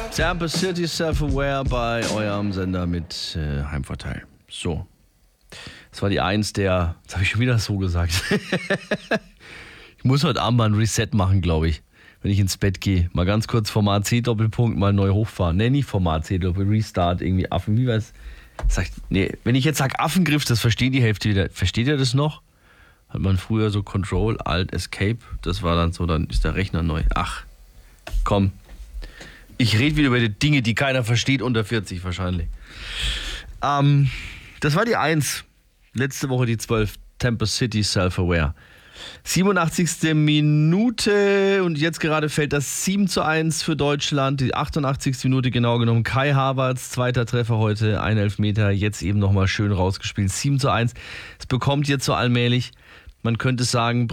Tampa City Self-Aware bei eurem Sender mit Heimvorteil. So. Das war die 1 der... Jetzt habe ich schon wieder so gesagt. Ich muss heute Abend mal ein Reset machen, glaube ich. Wenn ich ins Bett gehe. Mal ganz kurz Format C-Doppelpunkt mal neu hochfahren. Nee, nicht Format C-Doppelpunkt, Restart, irgendwie Affen. Wie was? Nee, wenn ich jetzt sage Affengriff, das versteht die Hälfte wieder. Versteht ihr das noch? Hat man früher so Control, Alt, Escape. Das war dann so, dann ist der Rechner neu. Ach, komm. Ich rede wieder über die Dinge, die keiner versteht, unter 40 wahrscheinlich. Das war die 1. Letzte Woche die 12. Tampa City Self-Aware. 87. Minute und jetzt gerade fällt das 7:1 für Deutschland. Die 88. Minute genau genommen. Kai Havertz, zweiter Treffer heute, ein Elfmeter, jetzt eben nochmal schön rausgespielt. 7:1. Es bekommt jetzt so allmählich, man könnte sagen,